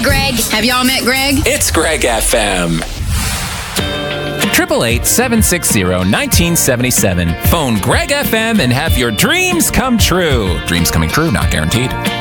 Greg. Have y'all met Greg? It's Greg FM. 888-760-1977. Phone Greg FM and have your dreams come true. Dreams coming true, not guaranteed.